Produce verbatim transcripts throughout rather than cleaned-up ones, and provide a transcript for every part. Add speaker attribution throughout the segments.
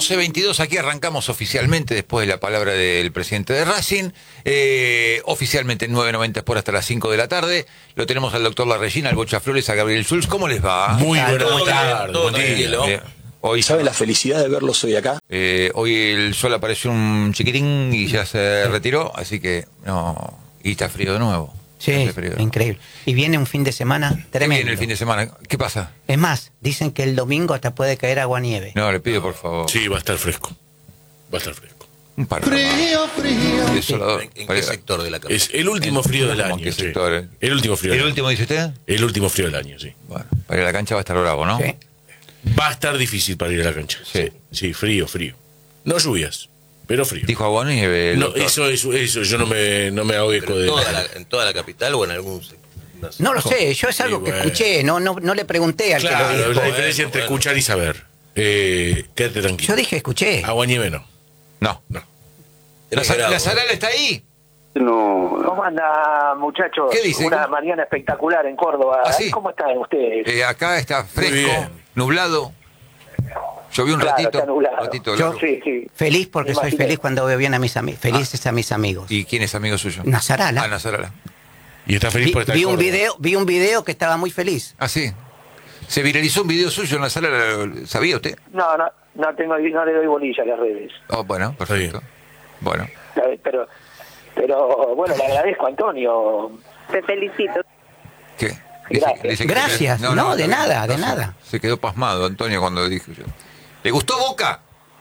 Speaker 1: doce veintidós, aquí arrancamos oficialmente después de la palabra del presidente de Racing. Eh, oficialmente en nueve noventa por hasta las cinco de la tarde. Lo tenemos al doctor La Regina, al Bocha Flores, a Gabriel Schulz. ¿Cómo les va?
Speaker 2: Muy buenas
Speaker 3: Todo bien,
Speaker 2: tardes.
Speaker 3: todo
Speaker 2: Buen día.
Speaker 3: tranquilo.
Speaker 1: Eh, hoy,
Speaker 4: ¿Sabe la felicidad de verlos hoy acá?
Speaker 1: eh, hoy el sol apareció un chiquitín y ya se retiró, así que no. Y está frío de nuevo.
Speaker 5: Sí,
Speaker 1: Hace frío.
Speaker 5: increíble. Y viene un fin de semana
Speaker 1: ¿Qué
Speaker 5: tremendo.
Speaker 1: viene el fin de semana? ¿Qué pasa?
Speaker 5: Es más, dicen que el domingo hasta puede caer agua-nieve.
Speaker 1: No, le pido por favor.
Speaker 2: Sí, va a estar fresco. Va a estar fresco.
Speaker 1: Un par de frío, frío.
Speaker 3: ¿En, en qué sector de la capital?
Speaker 2: Es el último frío del
Speaker 1: ¿Cómo
Speaker 2: año.
Speaker 1: qué
Speaker 2: sí.
Speaker 1: sector, eh?
Speaker 2: El último frío.
Speaker 1: ¿El
Speaker 2: del
Speaker 1: último dice usted?
Speaker 2: año. El último frío del año, sí.
Speaker 1: Bueno, para ir a la cancha va a estar bravo, ¿no?
Speaker 5: Sí.
Speaker 2: Va a estar difícil para ir a la cancha.
Speaker 1: Sí.
Speaker 2: Sí, frío, frío. No lluvias, pero frío.
Speaker 1: Dijo agua nieve. el
Speaker 2: No,
Speaker 1: doctor.
Speaker 2: eso, eso, eso, yo no me, no me hago eco
Speaker 3: Pero
Speaker 2: de.
Speaker 3: en, toda la, ¿En toda la capital o en algún sector? No sé.
Speaker 5: No lo sé, yo es algo
Speaker 2: Sí,
Speaker 5: que
Speaker 2: bueno.
Speaker 5: escuché, no, no, no le pregunté al
Speaker 2: Claro,
Speaker 5: que lo
Speaker 2: la
Speaker 5: dijo.
Speaker 2: diferencia entre
Speaker 3: Bueno.
Speaker 2: escuchar y saber. Eh, quédate tranquilo.
Speaker 5: Yo dije escuché.
Speaker 2: Agua nieve no.
Speaker 1: No.
Speaker 2: No.
Speaker 1: ¿La,
Speaker 3: Tenés
Speaker 1: sa-
Speaker 3: grado,
Speaker 1: la
Speaker 3: ¿eh?
Speaker 1: Zarala está ahí?
Speaker 6: No. ¿Cómo anda, muchachos?
Speaker 1: ¿Qué dice?
Speaker 6: Una
Speaker 1: ¿Cómo?
Speaker 6: mañana espectacular en Córdoba.
Speaker 1: ¿Ah, sí?
Speaker 6: ¿Cómo están ustedes?
Speaker 1: Eh, acá está fresco,
Speaker 2: bien.
Speaker 1: nublado. Llovió un
Speaker 6: Claro,
Speaker 1: ratito.
Speaker 6: está nublado.
Speaker 1: ratito
Speaker 5: Yo-
Speaker 1: largo.
Speaker 6: Sí, sí.
Speaker 5: Feliz porque soy
Speaker 6: Imaginé.
Speaker 5: feliz cuando veo bien a mis amigos. Felices a mis amigos.
Speaker 1: ¿Y quién es amigo suyo?
Speaker 5: Nazarala.
Speaker 1: Ah, Nazarala.
Speaker 2: Y está feliz
Speaker 5: Vi,
Speaker 2: por estar
Speaker 5: vi
Speaker 2: en
Speaker 5: un
Speaker 2: Córdoba.
Speaker 5: video, vi un video que estaba muy feliz.
Speaker 1: Ah, sí. Se viralizó un video suyo en la sala, ¿sabía usted?
Speaker 6: No, no, no tengo, no le doy bolilla a las redes.
Speaker 1: Oh, bueno, perfecto. Bueno.
Speaker 6: La- Pero, pero bueno, le agradezco, Antonio.
Speaker 7: Te felicito.
Speaker 1: ¿Qué?
Speaker 6: Gracias.
Speaker 1: que-
Speaker 5: Gracias. No, de
Speaker 1: está bien.
Speaker 5: nada, de
Speaker 1: se-
Speaker 5: nada.
Speaker 1: Se quedó pasmado Antonio cuando dije yo. ¿Le gustó Boca?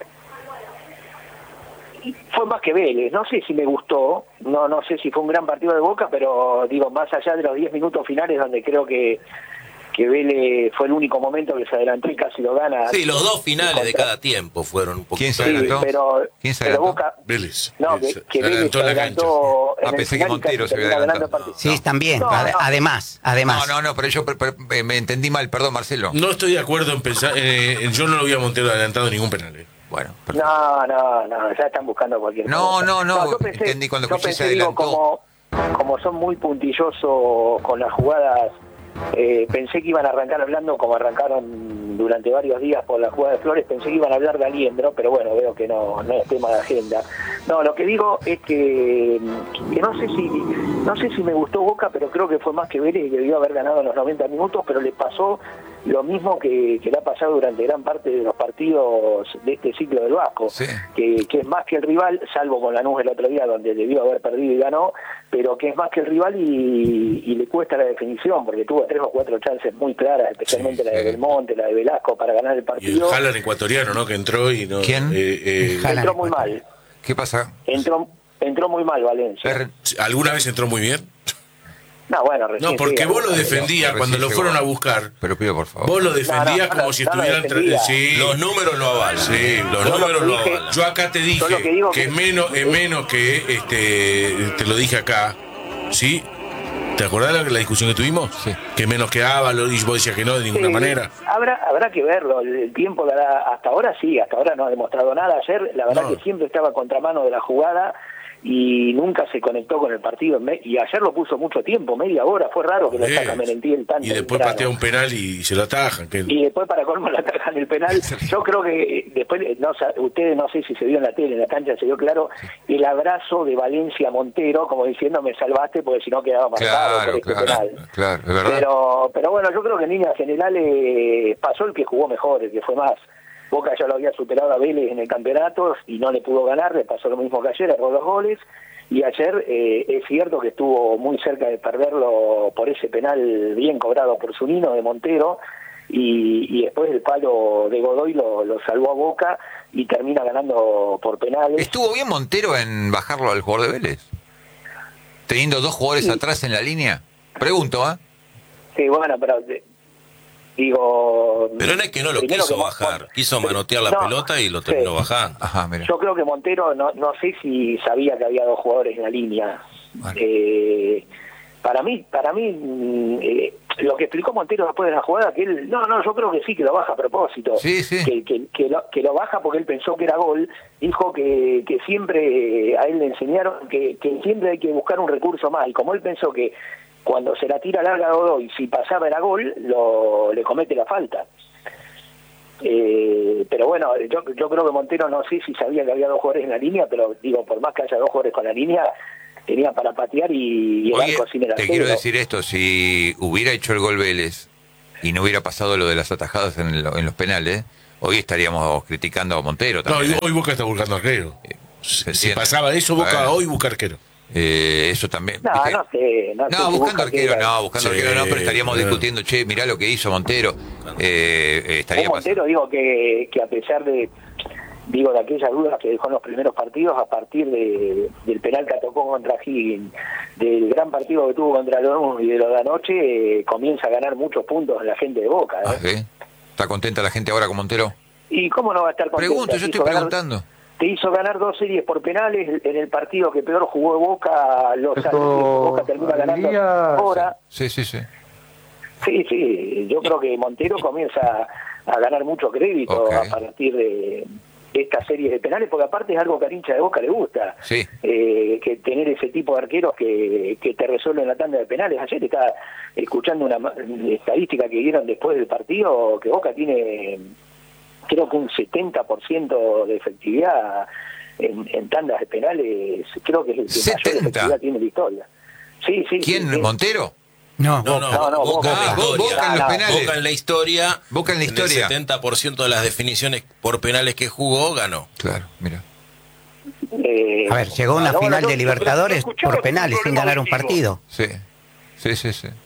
Speaker 6: Fue más que Vélez, no sé si me gustó, no no sé si fue un gran partido de Boca, pero digo, más allá de los diez minutos finales donde creo que, que Vélez fue el único momento que se adelantó y casi lo gana.
Speaker 3: Sí, los dos finales de
Speaker 6: Contra-
Speaker 3: cada tiempo fueron un poquito.
Speaker 1: ¿Quién se
Speaker 6: Sí,
Speaker 1: adelantó?
Speaker 6: pero,
Speaker 1: ¿Quién se
Speaker 6: pero
Speaker 1: adelantó?
Speaker 6: Boca...
Speaker 2: Vélez.
Speaker 6: No,
Speaker 2: Eh,
Speaker 6: que,
Speaker 2: se-
Speaker 6: que
Speaker 2: se
Speaker 6: Vélez
Speaker 2: adelantó
Speaker 6: se
Speaker 2: en la cancha.
Speaker 6: adelantó en
Speaker 1: Ah,
Speaker 6: el
Speaker 1: pensé que
Speaker 6: final y casi
Speaker 1: Montero se había
Speaker 6: termina ganando el
Speaker 1: adelantado.
Speaker 6: partido.
Speaker 5: Sí, también.
Speaker 6: No,
Speaker 5: Ade-
Speaker 6: no.
Speaker 5: Además, además.
Speaker 1: No, no, no, pero yo pero- pero, eh, me entendí mal, perdón, Marcelo.
Speaker 2: No estoy de acuerdo en pensar. Eh, yo no lo vi a Montero adelantado en ningún penal. eh.
Speaker 1: Bueno, perfecto.
Speaker 6: No, no, no, ya están buscando cualquier
Speaker 1: No,
Speaker 6: cosa.
Speaker 1: no, no,
Speaker 6: yo pensé,
Speaker 1: entendí cuando
Speaker 6: yo
Speaker 1: escuché se
Speaker 6: pensé, digo,
Speaker 1: adelantó.
Speaker 6: como, como son muy puntillosos con las jugadas, eh, pensé que iban a arrancar hablando como arrancaron durante varios días por la jugada de Flores, pensé que iban a hablar de Aliendro, pero bueno, veo que no, no es tema de agenda. No, lo que digo es que, que no sé si no sé si me gustó Boca, pero creo que fue más que Vélez y que debió haber ganado en los noventa minutos, pero le pasó lo mismo que, que le ha pasado durante gran parte de los partidos de este ciclo del Vasco,
Speaker 1: Sí.
Speaker 6: que, que es más que el rival, salvo con Lanús el otro día donde debió haber perdido y ganó, pero que es más que el rival y, y le cuesta la definición, porque tuvo tres o cuatro chances muy claras, especialmente
Speaker 2: Sí,
Speaker 6: la de
Speaker 1: sí.
Speaker 6: Belmonte, la de Velasco, para ganar el
Speaker 2: Y el
Speaker 6: partido.
Speaker 2: Haaland ecuatoriano, ¿no? Que entró y no.
Speaker 1: ¿Quién?
Speaker 2: eh, eh,
Speaker 5: Haaland.
Speaker 6: Entró muy mal,
Speaker 1: ¿Qué pasa?
Speaker 6: entró entró muy mal Valencia.
Speaker 1: Er-
Speaker 2: ¿Alguna vez entró muy bien?
Speaker 6: No, bueno, recién
Speaker 2: No, porque
Speaker 6: llega,
Speaker 2: vos lo
Speaker 6: bueno,
Speaker 2: defendías
Speaker 1: Recién
Speaker 2: cuando lo
Speaker 1: llegó.
Speaker 2: fueron a buscar.
Speaker 1: Pero pido por favor.
Speaker 2: Vos lo defendías
Speaker 6: No, no,
Speaker 2: como
Speaker 6: no,
Speaker 2: si
Speaker 6: no lo
Speaker 2: estuvieran. tra-
Speaker 6: defendía.
Speaker 2: Sí.
Speaker 3: Los números lo avalan.
Speaker 2: Sí,
Speaker 3: los
Speaker 6: Yo lo
Speaker 3: números
Speaker 6: que
Speaker 3: lo
Speaker 6: dije-
Speaker 3: avalan.
Speaker 2: Yo acá te dije
Speaker 6: Yo lo que digo
Speaker 2: que
Speaker 6: que-
Speaker 2: es menos, es menos que este, te lo dije acá, ¿sí? ¿Te acordás de la, la discusión que tuvimos?
Speaker 1: Sí.
Speaker 2: Que menos que Ábalos y vos decías que no de ninguna
Speaker 6: Sí,
Speaker 2: manera.
Speaker 6: Habrá habrá que verlo, el, el tiempo dará, hasta ahora sí, hasta ahora no ha demostrado nada. Ayer la verdad
Speaker 2: No.
Speaker 6: que siempre estaba a contramano de la jugada y nunca se conectó con el partido. Me- Y ayer lo puso mucho tiempo, media hora, fue raro que lo
Speaker 2: Eh,
Speaker 6: saca Merentiel tanto.
Speaker 2: y después
Speaker 6: temprano.
Speaker 2: patea un penal y se lo atajan. Que...
Speaker 6: Y después para colmo le atajan el penal. Yo creo que después, no, sa- ustedes no sé si se vio en la tele, en la cancha se vio claro el abrazo de Valencia a Montero, como diciendo me salvaste porque si no quedaba marcado por
Speaker 1: Claro,
Speaker 6: este
Speaker 1: claro,
Speaker 6: penal.
Speaker 1: claro, es verdad.
Speaker 6: Pero, pero bueno, yo creo que en líneas generales pasó el que jugó mejor, el que fue más. Boca ya lo había superado a Vélez en el campeonato y no le pudo ganar, le pasó lo mismo que ayer, erró los goles. Y ayer eh, es cierto que estuvo muy cerca de perderlo por ese penal bien cobrado por Zunino de Montero. Y, y después el palo de Godoy lo, lo salvó a Boca y termina ganando por penales.
Speaker 1: ¿Estuvo bien Montero en bajarlo al jugador de Vélez? Teniendo dos jugadores
Speaker 6: Sí.
Speaker 1: atrás en la línea. Pregunto, ¿ah?
Speaker 6: Sí, bueno, pero eh, digo...
Speaker 3: Pero no es que no lo
Speaker 6: primero
Speaker 3: quiso
Speaker 6: que-
Speaker 3: bajar. Quiso manotear la
Speaker 6: No,
Speaker 3: pelota y lo
Speaker 6: sí.
Speaker 3: terminó bajando.
Speaker 1: Ajá, mira.
Speaker 6: Yo creo que Montero, no, no sé si sabía que había dos jugadores en la línea.
Speaker 1: Bueno.
Speaker 6: Eh, para mí, para mí mm, eh, lo que explicó Montero después de la jugada, que él, no, no, yo creo que sí, que lo baja a propósito.
Speaker 1: Sí, sí.
Speaker 6: Que, que, que, lo, que lo baja porque él pensó que era gol. Dijo que, que siempre eh, a él le enseñaron que, que siempre hay que buscar un recurso más. Y como él pensó que cuando se la tira larga a Godoy, si pasaba era gol, lo, le comete la falta. Eh, pero bueno, yo, yo creo que Montero no sé si sabía que había dos jugadores en la línea, pero digo, por más que haya dos jugadores con la línea, tenían para patear y, y el
Speaker 1: Oye,
Speaker 6: arco sin el
Speaker 1: te
Speaker 6: arquero.
Speaker 1: quiero decir esto, si hubiera hecho el gol Vélez y no hubiera pasado lo de las atajadas en, lo- en los penales, hoy estaríamos criticando a Montero
Speaker 2: No,
Speaker 1: también.
Speaker 2: hoy,
Speaker 1: ¿eh?
Speaker 2: hoy Boca está buscando arquero.
Speaker 1: Se
Speaker 2: Si
Speaker 1: entiende.
Speaker 2: pasaba eso, Boca
Speaker 1: Bueno.
Speaker 2: hoy busca arquero.
Speaker 1: Eh, eso también.
Speaker 6: No,
Speaker 1: ¿viste?
Speaker 6: no sé. No, sé
Speaker 1: No,
Speaker 6: si
Speaker 1: buscando
Speaker 6: busca
Speaker 1: arquero,
Speaker 6: que-
Speaker 1: no, buscando
Speaker 2: Sí,
Speaker 1: arquero no, pero estaríamos
Speaker 2: claro.
Speaker 1: discutiendo, che, mirá lo que hizo Montero. Eh, eh, estaría
Speaker 6: Un Montero,
Speaker 1: pasando.
Speaker 6: digo que, que a pesar de digo de aquellas dudas que dejó en los primeros partidos, a partir de, del penal que tocó contra Higgins, del gran partido que tuvo contra Lanús y de lo de anoche, eh, comienza a ganar muchos puntos la gente de Boca. ¿eh?
Speaker 1: Ah, ¿sí? ¿Está contenta la gente ahora con Montero?
Speaker 6: ¿Y cómo no va a estar contenta?
Speaker 1: Pregunto, yo
Speaker 6: Te
Speaker 1: estoy
Speaker 6: hizo ganar-
Speaker 1: preguntando.
Speaker 6: Te hizo ganar dos series por penales en el partido que peor jugó Boca, los
Speaker 7: Esto
Speaker 6: Boca termina ganando
Speaker 7: habría-
Speaker 6: ahora.
Speaker 1: Sí, sí, sí.
Speaker 6: Sí, sí, yo creo que Montero comienza a ganar mucho crédito
Speaker 1: Ok.
Speaker 6: a partir de estas series de penales, porque aparte es algo que a hincha de Boca le gusta,
Speaker 1: Sí.
Speaker 6: eh, que tener ese tipo de arqueros que, que te resuelven la tanda de penales. Ayer estaba escuchando una ma- estadística que dieron después del partido, que Boca tiene creo que un setenta por ciento de efectividad en, en tandas de penales, creo que es el que mayor
Speaker 1: setenta.
Speaker 6: efectividad tiene en la historia. Sí, sí.
Speaker 1: ¿Quién?
Speaker 6: sí, sí.
Speaker 1: ¿Montero?
Speaker 5: No,
Speaker 3: No, no,
Speaker 6: No, no,
Speaker 3: Boca,
Speaker 6: Boca.
Speaker 3: en la
Speaker 1: Ah, Bo-
Speaker 3: historia.
Speaker 1: Boca en los
Speaker 6: Ah, no.
Speaker 1: penales.
Speaker 3: Boca en la historia.
Speaker 1: Boca en la historia.
Speaker 3: El setenta por ciento de las definiciones por penales que jugó ganó.
Speaker 1: Claro, mira.
Speaker 6: Eh,
Speaker 5: a ver, llegó a una
Speaker 6: no,
Speaker 5: final
Speaker 6: no,
Speaker 5: de
Speaker 6: no,
Speaker 5: Libertadores
Speaker 6: escuchá,
Speaker 5: por
Speaker 6: es un
Speaker 5: penales sin
Speaker 6: problema
Speaker 5: ganar un
Speaker 6: auditivo.
Speaker 5: partido.
Speaker 1: Sí, sí, sí, sí.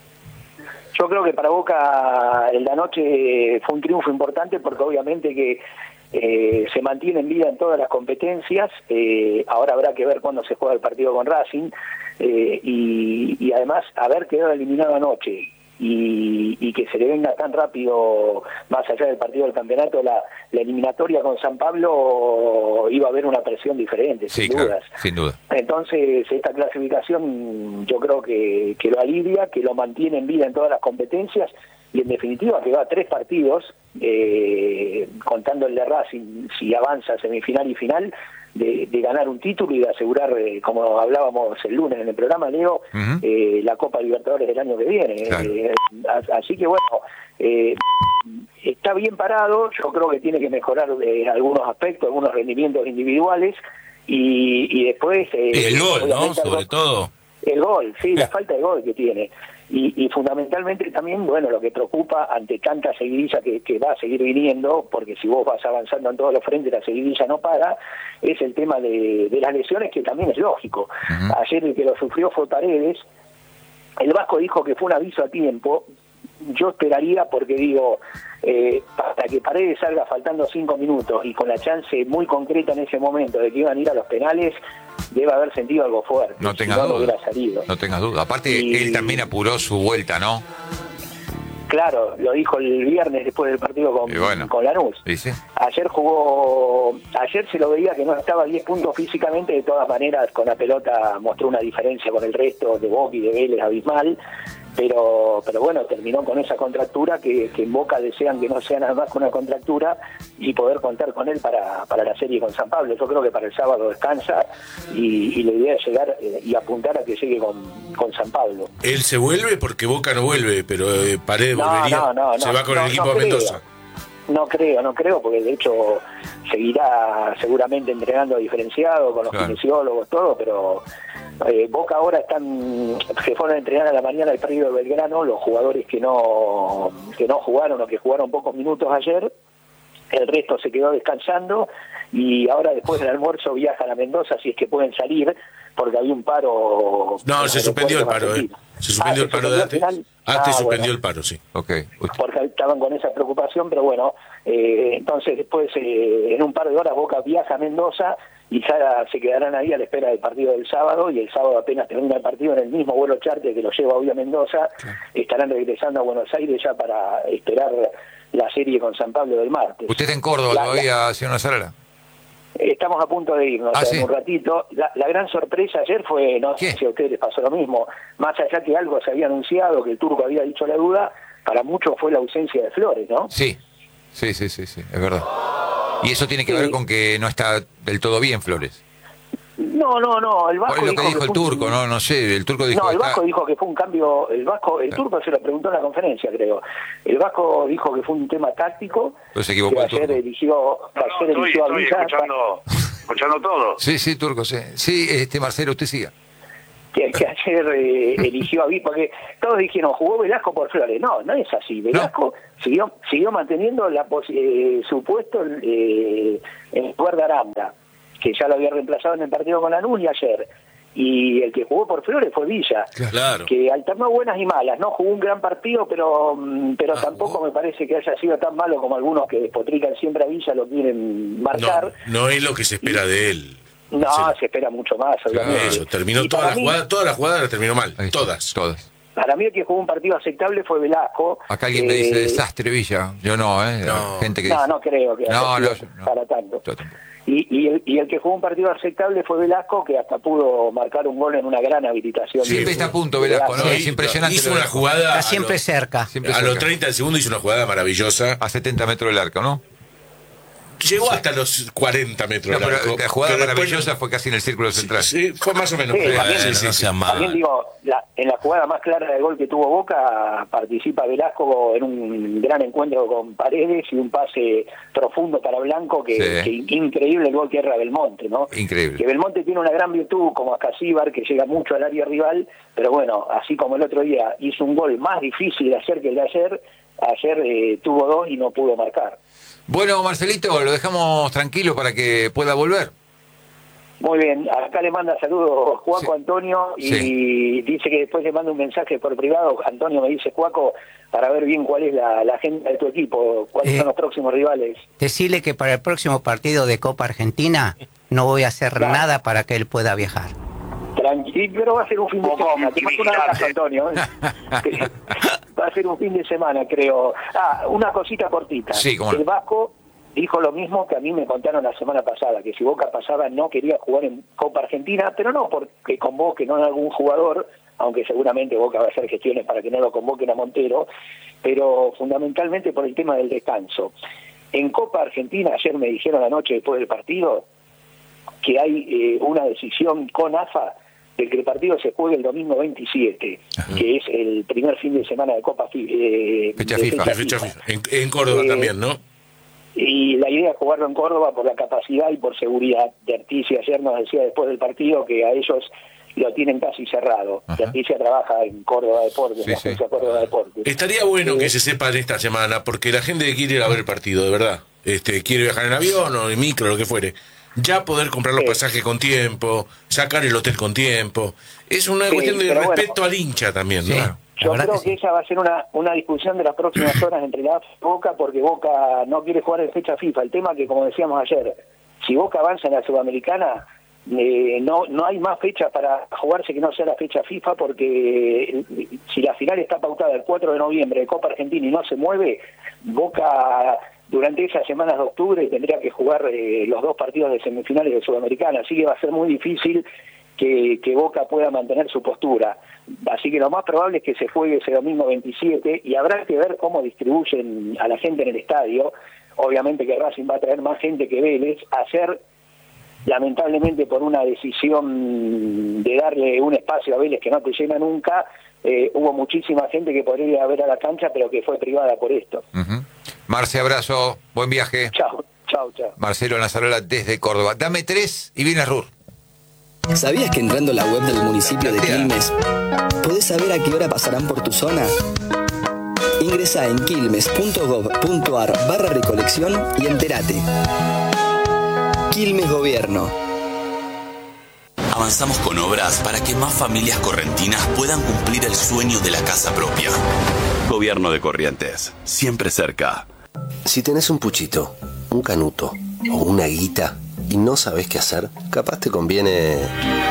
Speaker 6: Yo creo que para Boca en la noche fue un triunfo importante porque obviamente que eh, se mantiene en vida en todas las competencias. Eh, ahora habrá que ver cuándo se juega el partido con Racing eh, y, y además haber quedado eliminado anoche y, y que se le venga tan rápido, más allá del partido del campeonato, la, la eliminatoria con San Pablo, iba a haber una presión diferente,
Speaker 1: Sí,
Speaker 6: sin
Speaker 1: claro,
Speaker 6: dudas.
Speaker 1: sin duda.
Speaker 6: Entonces, esta clasificación yo creo que, que lo alivia, que lo mantiene en vida en todas las competencias y en definitiva que va a tres partidos, eh, contando el de Racing, si avanza a semifinal y final, de, de ganar un título y de asegurar, eh, como hablábamos el lunes en el programa, Leo,
Speaker 1: Ujú.
Speaker 6: eh, la Copa Libertadores del año que viene.
Speaker 1: Claro.
Speaker 6: Eh, a- así que bueno, eh, está bien parado, yo creo que tiene que mejorar eh, algunos aspectos, algunos rendimientos individuales y, y después... eh,
Speaker 3: Y el gol, ¿no?
Speaker 6: obviamente algo-
Speaker 3: Sobre todo.
Speaker 6: el gol, sí, la falta de gol que tiene. Y, y fundamentalmente también, bueno, lo que preocupa ante tanta seguidilla que, que va a seguir viniendo, porque si vos vas avanzando en todos los frentes, la seguidilla no para, es el tema de, de las lesiones, que también es lógico.
Speaker 1: Ujú.
Speaker 6: Ayer el que lo sufrió fue Paredes. El Vasco dijo que fue un aviso a tiempo. Yo esperaría, porque digo, eh, para que Paredes salga faltando cinco minutos y con la chance muy concreta en ese momento de que iban a ir a los penales, debe haber sentido algo fuerte.
Speaker 1: No
Speaker 6: Si
Speaker 1: tengas
Speaker 6: no, no
Speaker 1: duda.
Speaker 6: hubiera salido.
Speaker 1: No tengas duda. Aparte,
Speaker 6: Y-
Speaker 1: él también apuró su vuelta, ¿no?
Speaker 6: Claro, lo dijo el viernes después del partido con,
Speaker 1: Y bueno.
Speaker 6: con Lanús.
Speaker 1: Sí, sí.
Speaker 6: Ayer jugó, ayer se lo veía que no estaba a diez puntos físicamente, de todas maneras con la pelota mostró una diferencia con el resto de Boca y de Vélez abismal, pero pero bueno, terminó con esa contractura que, que en Boca desean que no sea nada más que una contractura y poder contar con él para, para la serie con San Pablo. Yo creo que para el sábado descansa y, y la idea es llegar eh, y apuntar a que llegue con, con San Pablo.
Speaker 2: Él se vuelve porque Boca no vuelve, pero eh, Paredes
Speaker 6: No,
Speaker 2: volvería.
Speaker 6: no, no,
Speaker 2: se
Speaker 6: no,
Speaker 2: va con
Speaker 6: no,
Speaker 2: el equipo
Speaker 6: no
Speaker 2: a
Speaker 6: creo.
Speaker 2: Mendoza.
Speaker 6: No creo, no creo, porque de hecho seguirá seguramente entrenando diferenciado con los
Speaker 1: Claro.
Speaker 6: kinesiólogos, todo, pero eh, Boca ahora están, se fueron a entrenar a la mañana el partido de Belgrano, los jugadores que no, que no jugaron o que jugaron pocos minutos ayer, el resto se quedó descansando y ahora después del almuerzo viajan a Mendoza si es que pueden salir, porque había un paro.
Speaker 2: No,
Speaker 6: en
Speaker 2: se
Speaker 6: el
Speaker 2: suspendió el
Speaker 6: aeropuerto
Speaker 2: paro, ¿eh?
Speaker 6: argentino.
Speaker 2: Se suspendió
Speaker 6: Ah,
Speaker 2: el paro de
Speaker 6: al
Speaker 2: antes.
Speaker 6: final.
Speaker 2: Antes
Speaker 6: Ah,
Speaker 2: suspendió
Speaker 6: bueno.
Speaker 2: el paro, sí.
Speaker 1: Ok. Usted-
Speaker 6: Porque estaban con esa preocupación, pero bueno, eh, entonces después eh, en un par de horas Boca viaja a Mendoza y ya se quedarán ahí a la espera del partido del sábado, y el sábado apenas termina el partido en el mismo vuelo charter que lo lleva hoy a Mendoza, estarán regresando a Buenos Aires ya para esperar la serie con San Pablo del martes.
Speaker 1: ¿Usted está en Córdoba
Speaker 6: La-
Speaker 1: todavía, señor Nazarala?
Speaker 6: Estamos a punto de irnos
Speaker 1: Ah,
Speaker 6: en
Speaker 1: sí.
Speaker 6: un ratito. La, la gran sorpresa ayer fue, no
Speaker 1: ¿Qué?
Speaker 6: sé si a ustedes les pasó lo mismo, más allá que algo se había anunciado, que el turco había dicho la duda, para muchos fue la ausencia de Flores, ¿no?
Speaker 1: Sí. Sí, sí, sí, sí, es verdad. Y eso tiene que
Speaker 6: Sí.
Speaker 1: ver con que no está del todo bien Flores.
Speaker 6: No, no, no, el Vasco
Speaker 1: O es lo que dijo el
Speaker 6: fue
Speaker 1: turco,
Speaker 6: un-
Speaker 1: no, no sé, el turco dijo...
Speaker 6: No, el
Speaker 1: está-
Speaker 6: Vasco dijo que fue un cambio, el Vasco, el turco se lo preguntó en la conferencia, creo. El Vasco dijo que fue un tema táctico,
Speaker 1: Pues se equivocó
Speaker 6: que
Speaker 1: el
Speaker 6: ayer
Speaker 1: turco.
Speaker 6: eligió,
Speaker 7: No, no,
Speaker 6: ayer
Speaker 7: estoy,
Speaker 6: eligió a
Speaker 7: estoy
Speaker 6: Villa,
Speaker 7: escuchando, escuchando todo.
Speaker 1: Sí, sí, turco, sí. Sí, este Marcelo, usted siga.
Speaker 6: que, que ayer eh, eligió a Villa, porque todos dijeron, jugó Velasco por Flores. No, no es así. Velasco siguió siguió manteniendo la posi- eh, su puesto eh, en el lugar de Aranda, que ya lo había reemplazado en el partido con Lanús y ayer. Y el que jugó por Flores fue Villa,
Speaker 3: Claro.
Speaker 6: que alternó buenas y malas, no jugó un gran partido, pero mm, pero
Speaker 3: Ah,
Speaker 6: tampoco
Speaker 3: jugó.
Speaker 6: me parece que haya sido tan malo como algunos que despotrican siempre a Villa lo quieren marcar.
Speaker 2: No, no es lo que se espera de él.
Speaker 6: No,
Speaker 2: Marcelo.
Speaker 6: se espera mucho más, obviamente.
Speaker 2: Eso, terminó
Speaker 6: Y
Speaker 2: toda
Speaker 6: para
Speaker 2: la
Speaker 6: mí-
Speaker 2: jugada, toda la jugada la terminó mal,
Speaker 1: Ahí está,
Speaker 2: todas.
Speaker 1: Todas.
Speaker 6: Para mí el que jugó un partido aceptable fue Velasco.
Speaker 1: Acá alguien me dice
Speaker 6: Eh,
Speaker 1: desastre Villa. Yo no, ¿eh?
Speaker 3: No.
Speaker 1: Gente que
Speaker 6: No,
Speaker 1: dice...
Speaker 6: no creo que
Speaker 1: No,
Speaker 6: haya
Speaker 1: no,
Speaker 6: sido
Speaker 1: no.
Speaker 6: para tanto.
Speaker 1: Yo tampoco.
Speaker 6: Y, y, el, y el que jugó un partido aceptable fue Velasco, que hasta pudo marcar un gol en una gran habilitación.
Speaker 1: Siempre
Speaker 6: de-
Speaker 1: está a punto Velasco, ¿no?
Speaker 6: de-
Speaker 1: Es impresionante.
Speaker 2: Hizo
Speaker 1: lo de
Speaker 2: una
Speaker 1: Velasco.
Speaker 2: jugada.
Speaker 5: Está
Speaker 2: a
Speaker 5: siempre
Speaker 2: los-
Speaker 5: cerca.
Speaker 1: Siempre
Speaker 2: A los
Speaker 1: cerca.
Speaker 2: treinta segundos hizo una jugada maravillosa.
Speaker 1: A setenta metros del arco, ¿no?
Speaker 2: Llegó hasta los cuarenta metros.
Speaker 1: No,
Speaker 2: del
Speaker 1: pero
Speaker 2: arco,
Speaker 1: la jugada
Speaker 2: pero después-
Speaker 1: maravillosa fue casi en el círculo central.
Speaker 2: Sí, fue más o menos.
Speaker 6: Sí,
Speaker 2: Sí,
Speaker 6: también-
Speaker 2: sí,
Speaker 3: Bueno,
Speaker 2: sí,
Speaker 3: no
Speaker 2: sí.
Speaker 3: sea mal.
Speaker 6: También digo, la, en la jugada más clara del gol que tuvo Boca, participa Velasco en un gran encuentro con Paredes y un pase profundo para Blanco, que,
Speaker 1: Sí.
Speaker 6: que increíble el gol que erra Belmonte, ¿no?
Speaker 1: Increíble.
Speaker 6: Que Belmonte tiene una gran virtud como Ascasíbar, que llega mucho al área rival, pero bueno, así como el otro día hizo un gol más difícil de hacer que el de ayer, ayer eh, tuvo dos y no pudo marcar.
Speaker 1: Bueno, Marcelito, lo dejamos tranquilo para que pueda volver.
Speaker 6: Muy bien, acá le manda saludos Juaco
Speaker 1: Sí.
Speaker 6: Antonio y
Speaker 1: Sí.
Speaker 6: dice que después le manda un mensaje por privado. Antonio me dice, Juaco, para ver bien cuál es la, la agenda de tu equipo, cuáles
Speaker 5: Eh.
Speaker 6: son los próximos rivales.
Speaker 5: Decirle que para el próximo partido de Copa Argentina no voy a hacer
Speaker 6: Claro.
Speaker 5: nada para que él pueda viajar.
Speaker 6: Tranquilo, pero va a ser un fin de
Speaker 7: Poco
Speaker 6: semana. Te mando un abrazo, Antonio. ¿eh? Va a ser un fin de semana, creo. Ah, una cosita cortita.
Speaker 1: Sí, cómo no.
Speaker 6: El Vasco dijo lo mismo que a mí me contaron la semana pasada, que si Boca pasaba no quería jugar en Copa Argentina, pero no porque convoque no a algún jugador, aunque seguramente Boca va a hacer gestiones para que no lo convoquen a Montero, pero fundamentalmente por el tema del descanso. En Copa Argentina, ayer me dijeron anoche después del partido, que hay eh, una decisión con A F A de que el partido se juegue el domingo veintisiete, que es el primer fin de semana de Copa Fi- eh,
Speaker 1: Fecha
Speaker 6: de
Speaker 1: FIFA.
Speaker 2: La fecha FIFA. En, en Córdoba
Speaker 6: Eh,
Speaker 2: también, ¿no?
Speaker 6: Y la idea es jugarlo en Córdoba por la capacidad y por seguridad. De Articia ayer nos decía después del partido que a ellos lo tienen casi cerrado.
Speaker 1: Ajá.
Speaker 6: De Articia trabaja en Córdoba Deportes,
Speaker 1: Sí,
Speaker 6: la
Speaker 1: sí.
Speaker 6: agencia Córdoba Deportes.
Speaker 2: Estaría bueno
Speaker 6: Eh,
Speaker 2: que se sepa de esta semana, porque la gente quiere ir a ver el partido, de verdad. Este, quiere viajar en avión o en micro, lo que fuere. Ya poder comprar los
Speaker 6: Sí.
Speaker 2: pasajes con tiempo, sacar el hotel con tiempo. Es una
Speaker 6: Sí,
Speaker 2: cuestión de
Speaker 6: pero bueno.
Speaker 2: respeto al hincha también, ¿no?
Speaker 5: Sí.
Speaker 6: Yo
Speaker 5: La verdad
Speaker 6: creo
Speaker 5: que
Speaker 6: que,
Speaker 5: sí.
Speaker 6: esa va a ser una, una discusión de las próximas horas entre la A F A y Boca, porque Boca no quiere jugar en fecha FIFA. El tema que, como decíamos ayer, si Boca avanza en la Sudamericana, eh, no no hay más fecha para jugarse que no sea la fecha FIFA, porque eh, si la final está pautada el cuatro de noviembre de Copa Argentina y no se mueve, Boca durante esas semanas de octubre tendría que jugar eh, los dos partidos de semifinales de Sudamericana, así que va a ser muy difícil que, que Boca pueda mantener su postura. Así que lo más probable es que se juegue ese domingo veintisiete y habrá que ver cómo distribuyen a la gente en el estadio. Obviamente que Racing va a traer más gente que Vélez. Ayer, lamentablemente por una decisión de darle un espacio a Vélez que no te llena nunca, eh, hubo muchísima gente que podría ir a ver a la cancha, pero que fue privada por esto.
Speaker 1: Ujú. Marce, abrazo, buen viaje.
Speaker 6: Chao, chao, chao.
Speaker 1: Marcelo Nazarola desde Córdoba. Dame tres y viene Rur.
Speaker 8: ¿Sabías que entrando a la web del municipio de Quilmes podés saber a qué hora pasarán por tu zona? Ingresa en quilmes.gov.ar barra recolección y entérate. Quilmes Gobierno.
Speaker 9: Avanzamos con obras para que más familias correntinas puedan cumplir el sueño de la casa propia. Gobierno de Corrientes, siempre cerca.
Speaker 10: Si tenés un puchito, un canuto o una guita y no sabés qué hacer, capaz te conviene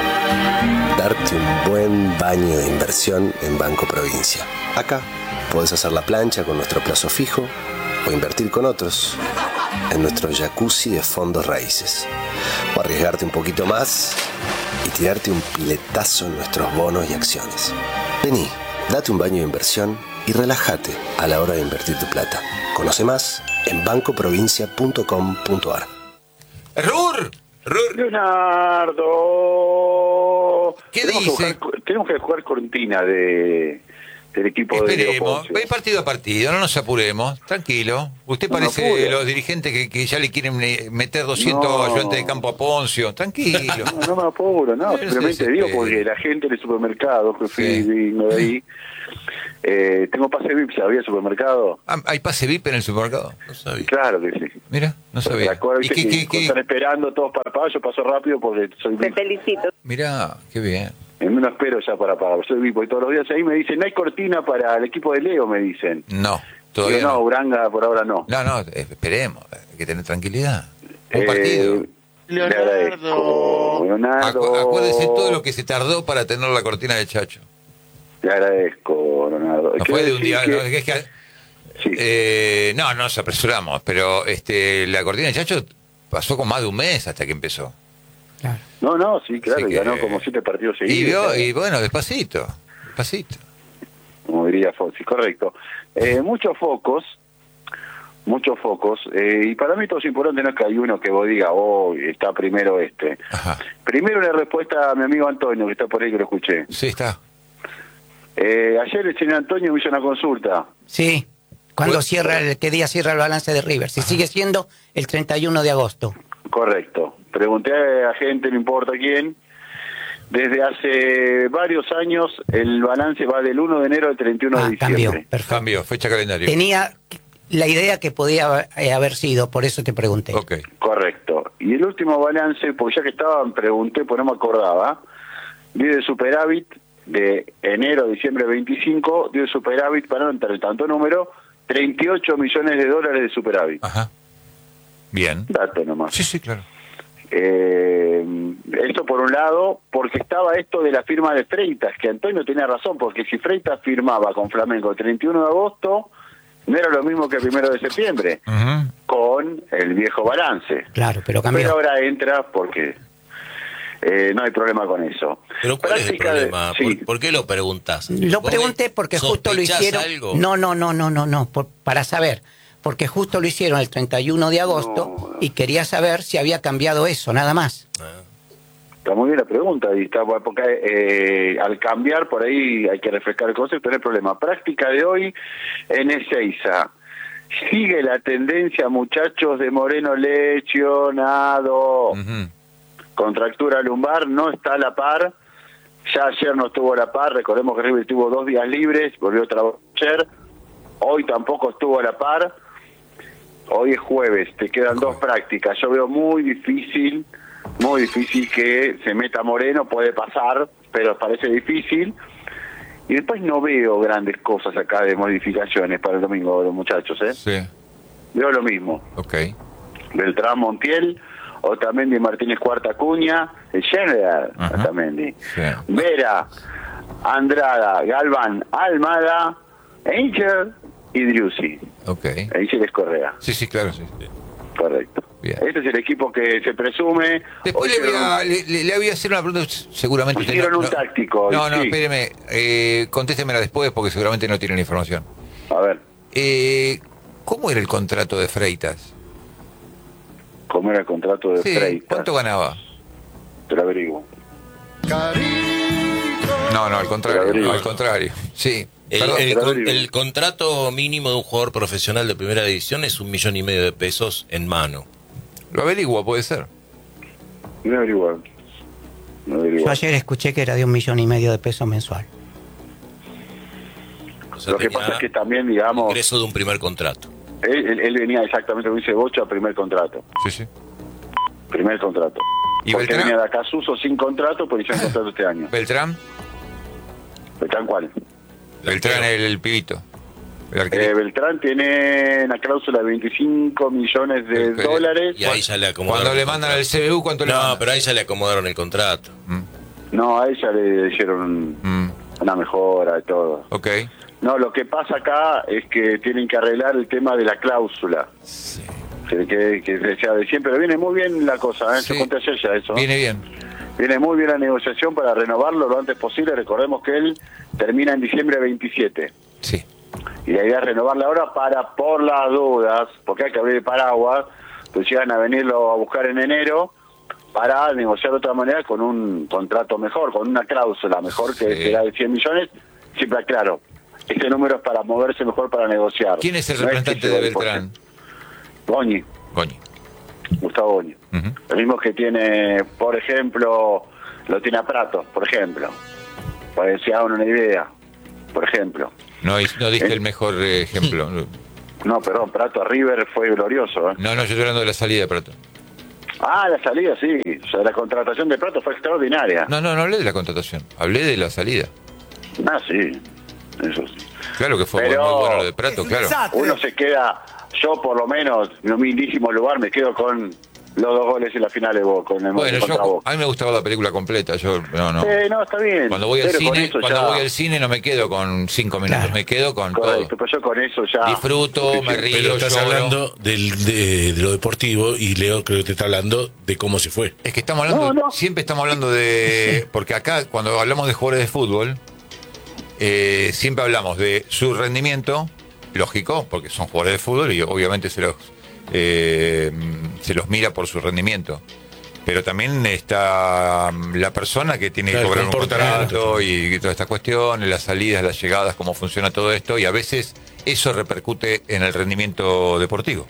Speaker 10: darte un buen baño de inversión en Banco Provincia. Acá podés hacer la plancha con nuestro plazo fijo o invertir con otros en nuestro jacuzzi de fondos raíces. O arriesgarte un poquito más y tirarte un piletazo en nuestros bonos y acciones. Vení, date un baño de inversión y relájate a la hora de invertir tu plata. Conoce más en banco provincia punto com punto ar.
Speaker 1: ¡Rur!
Speaker 7: Leonardo.
Speaker 1: ¿Qué
Speaker 7: tenemos
Speaker 1: dice?
Speaker 7: Que jugar, tenemos que jugar cortina de del equipo
Speaker 1: Esperemos,
Speaker 7: de Leo Poncio.
Speaker 1: ve partido a partido, no nos apuremos, tranquilo. Usted
Speaker 7: No me
Speaker 1: parece
Speaker 7: apure.
Speaker 1: los dirigentes que, que ya le quieren eh, meter doscientos
Speaker 7: No.
Speaker 1: ayudantes de campo a Poncio, tranquilo.
Speaker 7: No, no me apuro, no,
Speaker 1: No,
Speaker 7: simplemente
Speaker 1: sí, sí,
Speaker 7: digo
Speaker 1: sí.
Speaker 7: porque la gente del supermercado que fui
Speaker 1: Sí.
Speaker 7: vino de ahí, eh, tengo pase V I P, ¿sabía el supermercado?
Speaker 1: Ah, ¿hay pase V I P en el supermercado?
Speaker 3: No sabía.
Speaker 7: Claro que sí.
Speaker 1: Mira, no sabía.
Speaker 7: La cosa
Speaker 1: ¿Y
Speaker 7: es
Speaker 1: qué,
Speaker 7: que
Speaker 1: qué, qué?
Speaker 7: están esperando todos para pagar, yo paso rápido porque soy V I P.
Speaker 11: felicito.
Speaker 1: Mirá, qué bien.
Speaker 7: En no espero ya para pagar, soy V I P y todos los días ahí me dicen, no hay cortina para el equipo de Leo, me dicen.
Speaker 1: No, todavía
Speaker 7: Digo, no,
Speaker 1: no.
Speaker 7: Uranga por ahora no.
Speaker 1: No, no, eh, esperemos, hay que tener tranquilidad. Un
Speaker 7: Eh,
Speaker 1: partido.
Speaker 7: Le agradezco, Leonardo.
Speaker 1: Acu- acuérdese todo lo que se tardó para tener la cortina de Chacho.
Speaker 7: Te agradezco, Leonardo.
Speaker 1: No
Speaker 7: Quiero
Speaker 1: fue de un
Speaker 7: decir
Speaker 1: día.
Speaker 7: que-
Speaker 1: No, es que-
Speaker 7: Sí.
Speaker 1: eh, no, no nos apresuramos, pero este, la cortina de Chacho pasó con más de un mes hasta que empezó.
Speaker 5: Claro.
Speaker 7: No, no, sí, claro,
Speaker 1: Así
Speaker 7: y ganó
Speaker 1: que-
Speaker 7: como siete partidos
Speaker 1: Y,
Speaker 7: seguidos.
Speaker 1: vio,
Speaker 7: claro.
Speaker 1: y bueno, despacito, despacito.
Speaker 7: Como diría Fossi, correcto. Eh, muchos focos, muchos focos, eh, y para mí todo es importante, no es que hay uno que vos digas, oh, está primero este.
Speaker 1: Ajá.
Speaker 7: Primero una respuesta a mi amigo Antonio, que está por ahí, que lo escuché.
Speaker 1: Sí, está.
Speaker 7: Eh, ayer el señor Antonio me hizo una consulta.
Speaker 5: Sí. ¿Cuándo
Speaker 1: Bueno.
Speaker 5: cierra el, qué día cierra el balance de River? Si sigue siendo el treinta y uno de agosto.
Speaker 7: Correcto. Pregunté a gente, no importa quién. Desde hace varios años el balance va del uno de enero al treinta y uno
Speaker 5: Ah,
Speaker 7: de diciembre.
Speaker 5: cambió. Perfecto.
Speaker 1: Cambio, fecha calendario.
Speaker 5: Tenía la idea que podía eh, haber sido, por eso te pregunté.
Speaker 1: Ok.
Speaker 7: Correcto. Y el último balance, porque ya que estaban, pregunté, pues no me acordaba, dio de superávit de enero a diciembre veinticinco, dio de superávit, para no entrar en tanto número, treinta y ocho millones de dólares de superávit.
Speaker 1: Ajá. Bien.
Speaker 7: Dato nomás.
Speaker 1: Sí, sí, claro.
Speaker 7: Eh, esto por un lado, porque estaba esto de la firma de Freitas, que Antonio tenía razón, porque si Freitas firmaba con Flamengo el treinta y uno de agosto, no era lo mismo que el primero de septiembre,
Speaker 1: Ujú.
Speaker 7: con el viejo balance.
Speaker 5: Claro, pero cambió.
Speaker 7: Pero ahora entra porque eh, no hay problema con eso.
Speaker 3: Pero ¿cuál es el
Speaker 7: Práctica de-
Speaker 3: problema?
Speaker 7: sí.
Speaker 3: ¿Por, por qué lo preguntas?
Speaker 5: Lo
Speaker 3: ¿Vos
Speaker 5: pregunté porque justo lo
Speaker 3: sospechás
Speaker 5: hicieron.
Speaker 3: algo?
Speaker 5: No, no, no, no, no, no, por- para saber. Porque justo lo hicieron el treinta y uno de agosto
Speaker 7: No.
Speaker 5: y quería saber si había cambiado eso, nada más.
Speaker 3: Ah.
Speaker 7: Está muy bien la pregunta, y está, porque eh, al cambiar por ahí hay que refrescar el concepto, no hay problema. Práctica de hoy en Ezeiza. Sigue la tendencia, muchachos, de Moreno lesionado.
Speaker 1: Ujú.
Speaker 7: Contractura lumbar, no está a la par. Ya ayer no estuvo a la par, recordemos que River tuvo dos días libres, volvió a trabajar ayer. Hoy tampoco estuvo a la par. Hoy es jueves, te quedan dos prácticas. Yo veo muy difícil, muy difícil que se meta Moreno, puede pasar, pero parece difícil. Y después no veo grandes cosas acá de modificaciones para el domingo, los muchachos, ¿eh?
Speaker 1: Sí,
Speaker 7: Veo lo mismo.
Speaker 1: ok.
Speaker 7: Beltrán Montiel, Otamendi Martínez Cuarta Cuña, el General
Speaker 1: Ajá.
Speaker 7: Otamendi,
Speaker 1: Sí.
Speaker 7: Vera, Andrada, Galván, Almada, Angel y Driussi.
Speaker 1: Ok.
Speaker 7: Angel es Correa,
Speaker 1: Sí, sí, claro, sí.
Speaker 7: correcto.
Speaker 1: Bien.
Speaker 7: Este es el equipo que se presume.
Speaker 1: Después
Speaker 7: Hoy
Speaker 1: le voy, a,
Speaker 7: hicieron-
Speaker 1: le, le- le voy a hacer una pregunta, seguramente usted
Speaker 7: Hicieron un táctico,
Speaker 1: No, no,
Speaker 7: sí.
Speaker 1: espéreme, eh, contéstemela después porque seguramente no tiene la información.
Speaker 7: A ver,
Speaker 1: Eh, ¿Cómo era el contrato de Freitas?
Speaker 7: ¿cómo era el contrato de
Speaker 1: Sí,
Speaker 7: Freitas?
Speaker 1: ¿cuánto ganaba?
Speaker 7: Te lo averiguo.
Speaker 1: No, no, al contrario,
Speaker 7: Pero
Speaker 1: no,
Speaker 7: averigua.
Speaker 1: al contrario. Sí.
Speaker 3: El,
Speaker 1: Perdón.
Speaker 3: el
Speaker 7: pero
Speaker 3: con-
Speaker 7: averigua.
Speaker 3: el contrato mínimo de un jugador profesional de primera división es un millón y medio de pesos en mano.
Speaker 1: Lo averigua, puede ser.
Speaker 7: No averiguo. No
Speaker 5: Yo
Speaker 7: averiguo.
Speaker 5: ayer escuché que era de un millón y medio de pesos mensual.
Speaker 3: O sea,
Speaker 7: Lo que
Speaker 3: tenía
Speaker 7: pasa es que también, digamos,
Speaker 3: ingreso de un primer contrato.
Speaker 7: él, él- él venía exactamente como dice Bocha, primer contrato.
Speaker 1: Sí, sí.
Speaker 7: Primer contrato.
Speaker 1: ¿Y
Speaker 7: Porque
Speaker 1: Beltrán?
Speaker 7: venía de Acasuso sin contrato, pues hicieron contrato este año.
Speaker 1: ¿Beltrán?
Speaker 7: ¿Beltrán cuál?
Speaker 1: Beltrán, el, el pibito. El
Speaker 7: Eh,
Speaker 1: arquitecto.
Speaker 7: Beltrán tiene una cláusula de veinticinco millones de
Speaker 1: Pero-
Speaker 7: dólares.
Speaker 3: Y ahí ya le acomodaron.
Speaker 1: Cuando le
Speaker 3: el
Speaker 1: mandan al
Speaker 3: contrato.
Speaker 1: C B U, ¿cuánto le
Speaker 3: No,
Speaker 1: mandan?
Speaker 3: pero ahí ya le acomodaron el contrato.
Speaker 1: Mm,
Speaker 7: No, a ella le hicieron
Speaker 1: mm,
Speaker 7: una mejora y todo.
Speaker 1: ok.
Speaker 7: No, lo que pasa acá es que tienen que arreglar el tema de la cláusula. Que, que, que decía de siempre, pero viene muy bien la cosa, ¿eh?
Speaker 1: Sí.
Speaker 7: Yo conté ayer ya eso.
Speaker 1: Viene bien.
Speaker 7: Viene muy bien la negociación para renovarlo lo antes posible. Recordemos que él termina en diciembre veintisiete.
Speaker 1: Sí.
Speaker 7: Y la idea es renovarla ahora para, por las dudas, porque hay que abrir el paraguas, pues llegan a venirlo a buscar en enero, para negociar de otra manera con un contrato mejor, con una cláusula mejor que
Speaker 1: Sí.
Speaker 7: será de cien millones. Siempre aclaro, ese número es para moverse mejor para negociar.
Speaker 1: ¿Quién es el
Speaker 7: No que
Speaker 1: representante
Speaker 7: se
Speaker 1: de
Speaker 7: va a imponer.
Speaker 1: Beltrán?
Speaker 7: Goñi,
Speaker 1: Goñi.
Speaker 7: Gustavo Goñi.
Speaker 1: Ujú.
Speaker 7: Lo mismo que tiene, por ejemplo, lo tiene a Prato, por ejemplo. Para que se hagan una idea, por ejemplo.
Speaker 1: No, no diste
Speaker 7: ¿Eh?
Speaker 1: el mejor eh, ejemplo.
Speaker 7: No, perdón, Prato a River fue glorioso. ¿eh?
Speaker 1: No, no, yo estoy hablando de la salida de Prato.
Speaker 7: Ah, la salida, sí. O sea, la contratación de Prato fue extraordinaria.
Speaker 1: No, no, no hablé de la contratación. Hablé de la salida.
Speaker 7: Ah, sí. Eso sí.
Speaker 1: Claro que fue
Speaker 7: Pero-
Speaker 1: muy bueno lo de Prato, claro.
Speaker 7: Uno se queda, yo por lo menos, en un humildísimo lugar, me quedo con los dos goles en la final de Boca, con el
Speaker 1: Bueno,
Speaker 7: contra
Speaker 1: yo,
Speaker 7: Boca.
Speaker 1: a mí me gustaba la película completa. Yo, no, no.
Speaker 7: Eh, no, está bien.
Speaker 1: Cuando voy al
Speaker 7: Pero con
Speaker 1: cine,
Speaker 7: eso
Speaker 1: cuando
Speaker 7: ya-
Speaker 1: voy al cine no me quedo con cinco minutos,
Speaker 5: Claro.
Speaker 1: me quedo con
Speaker 7: Correcto,
Speaker 1: todo.
Speaker 7: pero yo con eso ya...
Speaker 1: Disfruto, me
Speaker 2: Pero
Speaker 1: río,
Speaker 2: estás
Speaker 1: lloro.
Speaker 2: hablando del, de, de lo deportivo y Leo creo que te está hablando de cómo se fue.
Speaker 1: Es que estamos hablando,
Speaker 7: No, no.
Speaker 1: siempre estamos hablando de, porque acá cuando hablamos de jugadores de fútbol, eh, siempre hablamos de su rendimiento, lógico, porque son jugadores de fútbol y obviamente se los, eh, se los mira por su rendimiento. Pero también está mm, la persona que tiene que
Speaker 2: Claro, el
Speaker 1: cobrar un
Speaker 2: comportamiento.
Speaker 1: contrato y, y todas estas cuestiones, las salidas, las llegadas, cómo funciona todo esto, y a veces eso repercute en el rendimiento deportivo.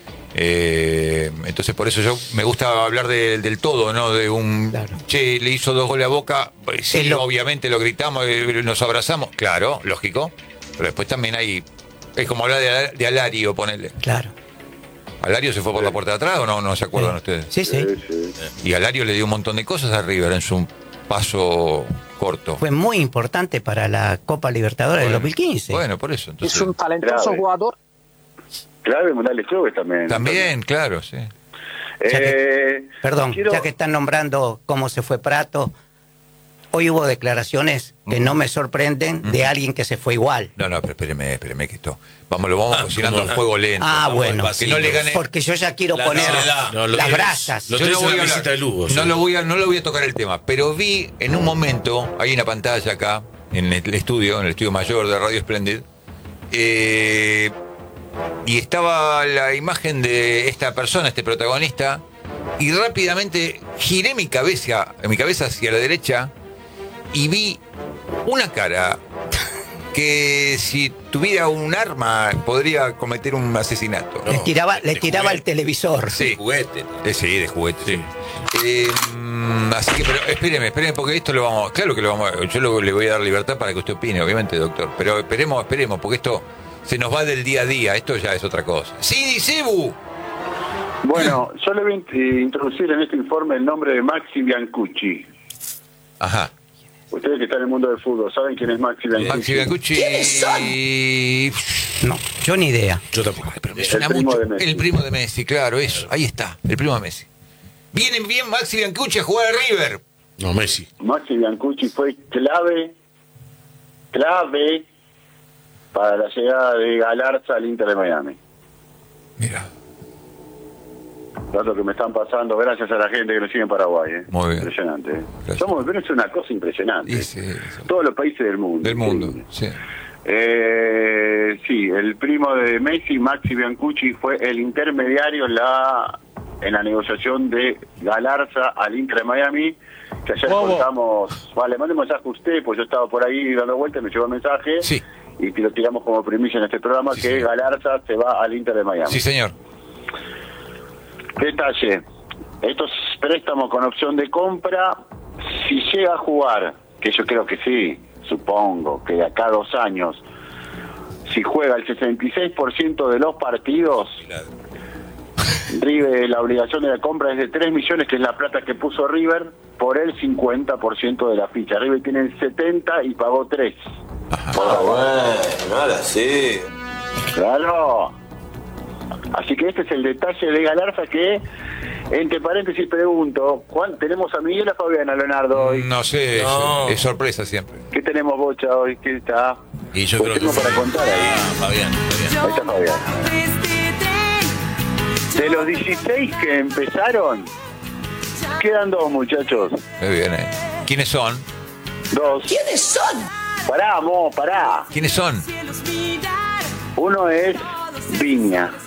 Speaker 1: Eh, entonces por eso yo me gusta hablar de- del todo, ¿no? De un,
Speaker 5: Claro.
Speaker 1: che, le hizo dos goles a Boca, pues sí,
Speaker 5: Es lo-
Speaker 1: obviamente lo gritamos, eh, nos abrazamos, claro, lógico, pero después también hay, es como hablar de, de Alario, ponele.
Speaker 5: Claro.
Speaker 1: ¿Alario se fue por la puerta de atrás o no? ¿No se acuerdan ustedes?
Speaker 5: Sí, sí.
Speaker 7: Sí, sí.
Speaker 1: Y Alario le dio un montón de cosas a River en su paso corto.
Speaker 5: Fue muy importante para la Copa Libertadores del
Speaker 1: Bueno,
Speaker 5: dos mil quince.
Speaker 1: Bueno, por eso. Entonces,
Speaker 6: Es un talentoso
Speaker 7: Grave.
Speaker 6: jugador.
Speaker 7: Clave Mundial de Clubes también.
Speaker 1: también, claro, sí.
Speaker 5: Ya que-
Speaker 7: Eh,
Speaker 5: Perdón,
Speaker 7: quiero-
Speaker 5: ya que están nombrando cómo se fue Prato, hoy hubo declaraciones que no me sorprenden de alguien que se fue igual.
Speaker 1: No, no, pero espéreme, espéreme que esto. Vamos, lo vamos
Speaker 3: Ah,
Speaker 1: cocinando
Speaker 3: ¿cómo?
Speaker 1: al fuego lento.
Speaker 5: Ah,
Speaker 3: Vamos
Speaker 5: bueno.
Speaker 3: despacito.
Speaker 1: Que no le gane.
Speaker 5: Porque yo ya quiero
Speaker 3: La
Speaker 5: poner
Speaker 3: novedad.
Speaker 2: No, lo
Speaker 5: las
Speaker 2: que-
Speaker 5: brasas.
Speaker 2: lo
Speaker 1: Yo no
Speaker 2: tenés en
Speaker 1: voy,
Speaker 2: la
Speaker 1: a
Speaker 2: visita
Speaker 1: hablar,
Speaker 2: de Lugo,
Speaker 1: no,
Speaker 2: sí.
Speaker 1: lo voy a, no lo voy a tocar el tema, pero vi en un momento, hay una pantalla acá, en el estudio, en el estudio mayor de Radio Splendid, eh, y estaba la imagen de esta persona, este protagonista, y rápidamente giré mi cabeza, mi cabeza hacia la derecha y vi una cara que si tuviera un arma podría cometer un asesinato.
Speaker 5: Le tiraba, le
Speaker 3: de
Speaker 5: tiraba el
Speaker 3: juguete.
Speaker 5: televisor.
Speaker 1: Sí.
Speaker 3: Juguete.
Speaker 1: Eh, sí, de juguete. Sí. Eh, mm, así que, pero espéreme, espéreme, porque esto lo vamos, claro que lo vamos, a- yo lo- le voy a dar libertad para que usted opine, obviamente, doctor. Pero esperemos, esperemos, porque esto se nos va del día a día, esto ya es otra cosa. Sí, Cebu.
Speaker 7: Bueno, yo le voy a int- introducir en este informe el nombre de Maxi Biancucci.
Speaker 1: Ajá.
Speaker 7: Ustedes que están en el mundo del fútbol, ¿saben quién es Maxi Biancucci?
Speaker 1: Maxi Biancucci.
Speaker 5: No, yo ni idea.
Speaker 2: Yo tampoco.
Speaker 1: Pero me
Speaker 7: El
Speaker 1: suena
Speaker 7: primo
Speaker 1: mucho.
Speaker 7: de Messi.
Speaker 1: El primo de Messi, claro, eso. Ahí está, el primo de Messi. Viene bien Maxi Biancucci a jugar a River.
Speaker 2: No, Messi.
Speaker 7: Maxi Biancucci fue clave, clave para la llegada de Galarza al Inter de Miami.
Speaker 1: Mira,
Speaker 7: Datos que me están pasando gracias a la gente que nos sigue en Paraguay. ¿eh?
Speaker 1: Muy bien.
Speaker 7: Impresionante. ¿eh?
Speaker 1: Gracias.
Speaker 7: Somos, pero es una cosa impresionante.
Speaker 1: y sí, eso.
Speaker 7: Todos los países del mundo.
Speaker 1: Del mundo,
Speaker 7: Increíble.
Speaker 1: sí.
Speaker 7: Eh, sí, el primo de Messi, Maxi Biancucci, fue el intermediario en la en la negociación de Galarza al Inter de Miami, que ayer contamos, vale, le mandé un mensaje a usted, pues yo estaba por ahí dando vueltas, me llegó el mensaje,
Speaker 1: Sí.
Speaker 7: y que lo tiramos como primicia en este programa,
Speaker 1: Sí,
Speaker 7: que
Speaker 1: señor.
Speaker 7: Galarza se va al Inter de Miami.
Speaker 1: Sí, señor.
Speaker 7: Detalle, estos préstamos con opción de compra, si llega a jugar, que yo creo que sí, supongo que de acá a dos años, si juega el sesenta y seis por ciento de los partidos, River, la obligación de la compra es de tres millones, que es la plata que puso River, por el cincuenta por ciento de la ficha. River tiene el setenta y pagó tres.
Speaker 9: Ah, bueno, nada, sí.
Speaker 7: Claro. Así que este es el detalle de Galarza que, entre paréntesis, pregunto, ¿cuál, ¿tenemos a Miguel o a Fabiana, Leonardo, hoy?
Speaker 1: No sé,
Speaker 3: No.
Speaker 1: Es, es sorpresa siempre.
Speaker 7: ¿Qué tenemos, Bocha, hoy? ¿Qué está?
Speaker 3: Y yo
Speaker 7: Pues
Speaker 3: creo
Speaker 7: tengo
Speaker 3: que
Speaker 7: para contar ahí.
Speaker 3: Ah, Fabián, Fabián.
Speaker 7: Ahí está Fabiana. De los dieciséis que empezaron, quedan dos, muchachos.
Speaker 1: Muy bien, ¿eh? ¿Quiénes son?
Speaker 7: Dos. ¿Quiénes son? Pará, mo, pará.
Speaker 1: ¿Quiénes son?
Speaker 7: Uno es Viña.